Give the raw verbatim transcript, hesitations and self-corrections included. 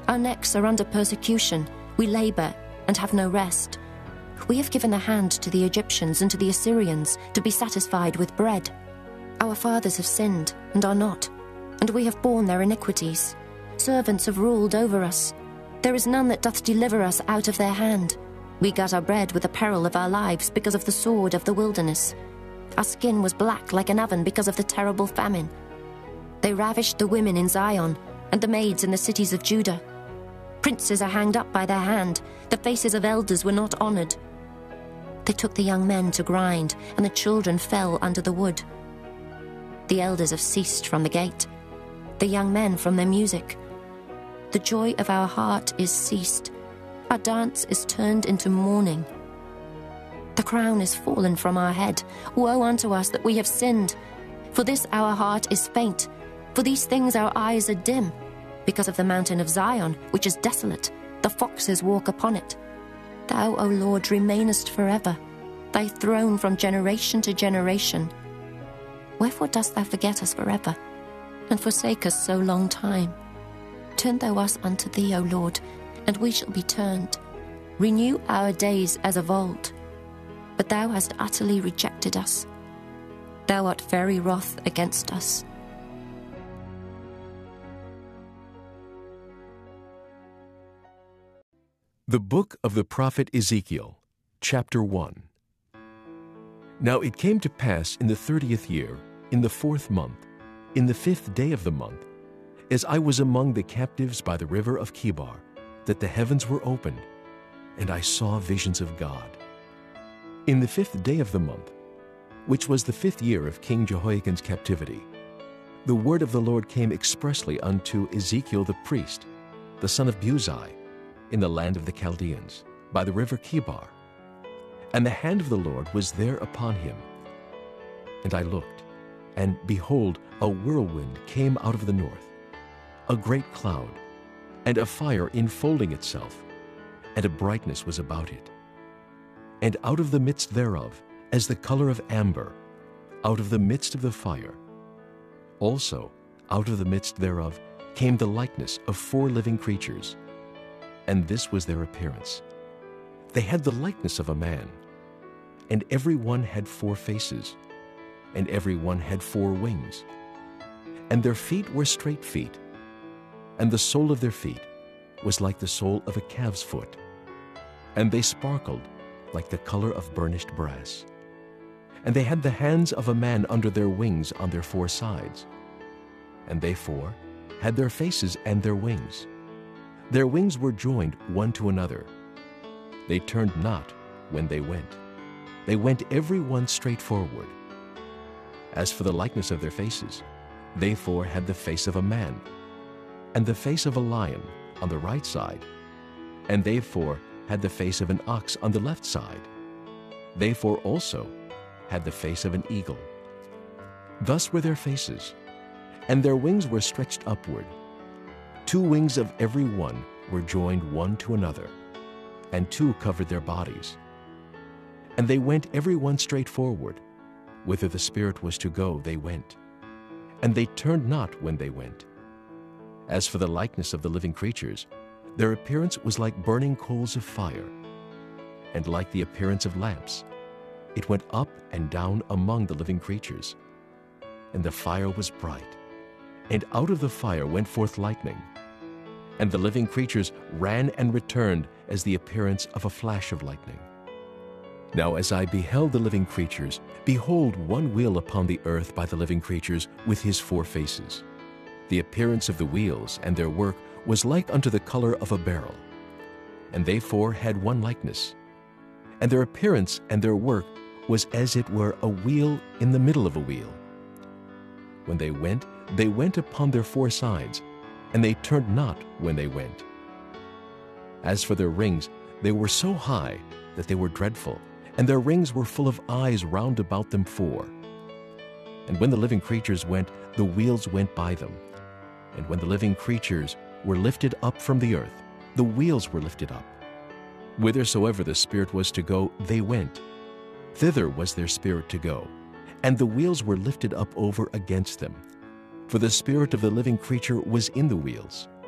Our necks are under persecution. We labor and have no rest. We have given a hand to the Egyptians and to the Assyrians to be satisfied with bread. Our fathers have sinned and are not, and we have borne their iniquities. Servants have ruled over us. There is none that doth deliver us out of their hand. We got our bread with the peril of our lives because of the sword of the wilderness. Our skin was black like an oven because of the terrible famine. They ravished the women in Zion and the maids in the cities of Judah. Princes are hanged up by their hand. The faces of elders were not honored. They took the young men to grind, and the children fell under the wood. The elders have ceased from the gate, the young men from their music. The joy of our heart is ceased. Our dance is turned into mourning. The crown is fallen from our head. Woe unto us that we have sinned. For this our heart is faint. For these things our eyes are dim. Because of the mountain of Zion, which is desolate, the foxes walk upon it. Thou, O Lord, remainest forever, thy throne from generation to generation. Wherefore dost thou forget us forever, and forsake us so long time? Turn thou us unto thee, O Lord, and we shall be turned. Renew our days as of old. But thou hast utterly rejected us. Thou art very wroth against us. The Book of the Prophet Ezekiel, Chapter one. Now it came to pass in the thirtieth year, in the fourth month, in the fifth day of the month, as I was among the captives by the river of Chebar, that the heavens were opened, and I saw visions of God. In the fifth day of the month, which was the fifth year of King Jehoiakim's captivity, the word of the Lord came expressly unto Ezekiel the priest, the son of Buzi, in the land of the Chaldeans, by the river Chebar. And the hand of the Lord was there upon him. And I looked, and behold, a whirlwind came out of the north, a great cloud, and a fire enfolding itself, and a brightness was about it. And out of the midst thereof, as the color of amber, out of the midst of the fire, also out of the midst thereof came the likeness of four living creatures, and this was their appearance. They had the likeness of a man, and every one had four faces, and every one had four wings. And their feet were straight feet, and the sole of their feet was like the sole of a calf's foot, and they sparkled like the color of burnished brass. And they had the hands of a man under their wings on their four sides, and they four had their faces and their wings. Their wings were joined one to another. They turned not when they went. They went every one straight forward. As for the likeness of their faces, they four had the face of a man, and the face of a lion on the right side, and they four had the face of an ox on the left side. They four also had the face of an eagle. Thus were their faces, and their wings were stretched upward. Two wings of every one were joined one to another, and two covered their bodies. And they went every one straight forward. Whither the Spirit was to go, they went. And they turned not when they went. As for the likeness of the living creatures, their appearance was like burning coals of fire, and like the appearance of lamps. It went up and down among the living creatures. And the fire was bright, and out of the fire went forth lightning. And the living creatures ran and returned as the appearance of a flash of lightning. Now as I beheld the living creatures, behold, one wheel upon the earth by the living creatures with his four faces. The appearance of the wheels and their work was like unto the color of a beryl. And they four had one likeness. And their appearance and their work was as it were a wheel in the middle of a wheel. When they went, they went upon their four sides, and they turned not when they went. As for their rings, they were so high that they were dreadful, and their rings were full of eyes round about them four. And when the living creatures went, the wheels went by them. And when the living creatures were lifted up from the earth, the wheels were lifted up. Whithersoever the Spirit was to go, they went. Thither was their spirit to go, and the wheels were lifted up over against them. For the spirit of the living creature was in the wheels.